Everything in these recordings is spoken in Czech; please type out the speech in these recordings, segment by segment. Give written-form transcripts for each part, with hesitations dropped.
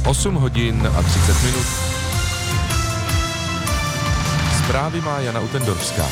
8 hodin a 30 minut. Zprávy má Jana Utendorfská.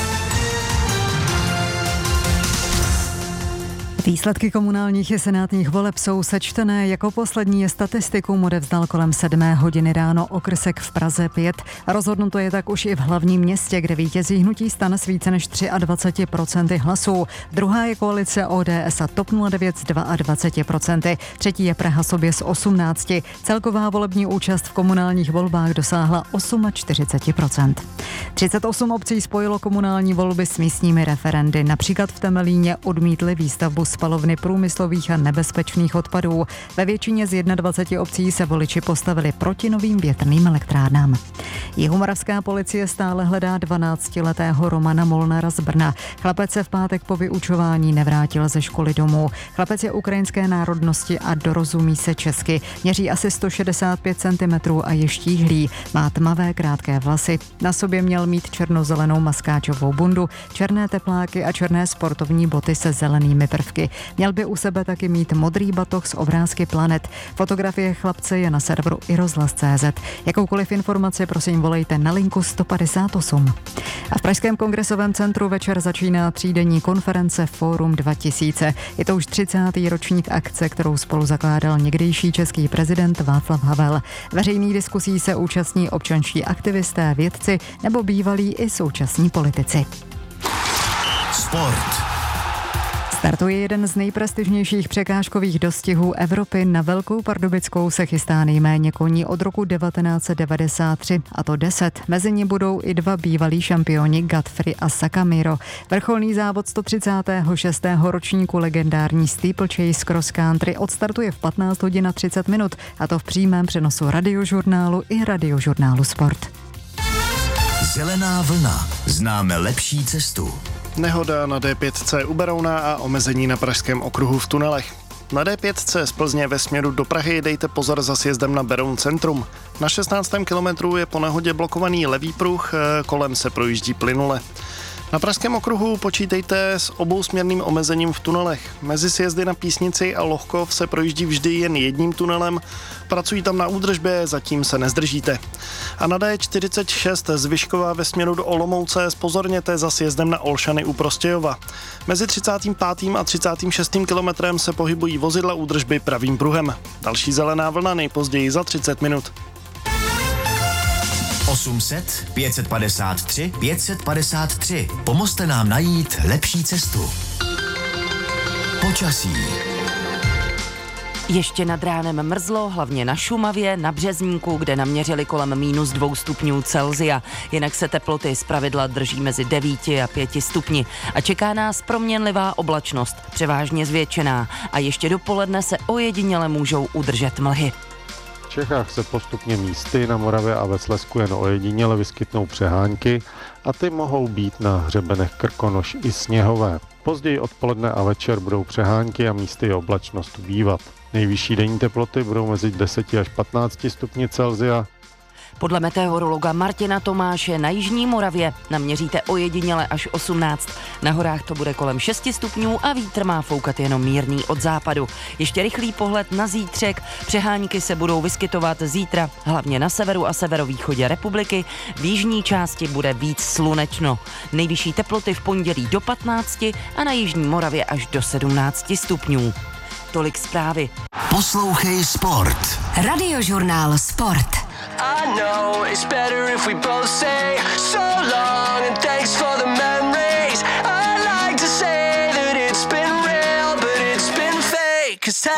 Výsledky komunálních i senátních voleb jsou sečtené. Jako poslední je statistikům odevzdal kolem 7 hodiny ráno okrsek v Praze 5. Rozhodnuto je tak už i v hlavním městě, kde vítězí hnutí STAN s více než 23% hlasů. Druhá je koalice ODS a TOP 09 s 22%. Třetí je Praha sobě s 18%. Celková volební účast v komunálních volbách dosáhla 48%. 38 obcí spojilo komunální volby s místními referendy. Například v Temelíně odmítli výstavbu spalovny průmyslových a nebezpečných odpadů. Ve většině z 21 obcí se voliči postavili proti novým větrným elektrárnám. Jihomoravská policie stále hledá 12letého Romana Molnara z Brna. Chlapec se v pátek po vyučování nevrátil ze školy domů. Chlapec je ukrajinské národnosti a dorozumí se česky. Měří asi 165 cm a je štíhlý. Má tmavé krátké vlasy. Na sobě měl mít černozelenou maskáčovou bundu, černé tepláky a černé sportovní boty se zelenými prvky. Měl by u sebe taky mít modrý batoh s obrázky planet. Fotografie chlapce je na serveru iRozhlas.cz. Jakoukoliv informaci prosím volejte na linku 158. A v Pražském kongresovém centru večer začíná třídenní konference Fórum 2000. Je to už 30. ročník akce, kterou spolu zakládal někdejší český prezident Václav Havel. Veřejných diskusí se účastní občanští aktivisté, vědci nebo bývalí i současní politici. Sport. Startuje jeden z nejprestižnějších překážkových dostihů Evropy. Na Velkou Pardubickou se chystá nejméně koní od roku 1993, a to 10. Mezi ní budou i dva bývalí šampioni Godfrey a Sakamiro. Vrcholný závod 136. ročníku legendární Steeplechase Cross Country odstartuje v 15 hodin a 30 minut, a to v přímém přenosu Radiožurnálu i Radiožurnálu Sport. Zelená vlna. Známe lepší cestu. Nehoda na D5C u Berouna a omezení na pražském okruhu v tunelech. Na D5C z Plzně ve směru do Prahy dejte pozor za sjezdem na Beroun centrum. Na 16. kilometru je po nehodě blokovaný levý pruh, kolem se projíždí plynule. Na pražském okruhu počítejte s obousměrným omezením v tunelech. Mezi sjezdy na Písnici a Lohkov se projíždí vždy jen jedním tunelem. Pracují tam na údržbě, zatím se nezdržíte. A na D46 z Vyškova ve směru do Olomouce zpozorněte za sjezdem na Olšany u Prostějova. Mezi 35. a 36. kilometrem se pohybují vozidla údržby pravým pruhem. Další zelená vlna nejpozději za 30 minut. 800 553 553. Pomozte nám najít lepší cestu. Počasí. Ještě nad ránem mrzlo, hlavně na Šumavě, na Březníku, kde naměřili kolem -2 stupňů Celsia. Jinak se teploty zpravidla drží mezi 9 a 5 stupni. A čeká nás proměnlivá oblačnost, převážně zvětšená. A ještě dopoledne se ojediněle můžou udržet mlhy. V Čechách se postupně místy, na Moravě a ve Slezsku jen ojediněle vyskytnou přehánky a ty mohou být na hřebenech Krkonoš i sněhové. Později odpoledne a večer budou přehánky a místy je oblačnost ubývat. Nejvyšší denní teploty budou mezi 10 až 15 stupni Celsia. Podle meteorologa Martina Tomáše na jižní Moravě naměříte ojediněle až 18. Na horách to bude kolem 6 stupňů a vítr má foukat jenom mírný od západu. Ještě rychlý pohled na zítřek. Přehánky se budou vyskytovat zítra, hlavně na severu a severovýchodě republiky. V jižní části bude víc slunečno. Nejvyšší teploty v pondělí do 15 a na jižní Moravě až do 17 stupňů. Tolik zprávy. Poslouchej Sport. Radiožurnál Sport. I know it's better if we both say so long and thanks for the memories. I like to say that it's been real, but it's been fake. 'Cause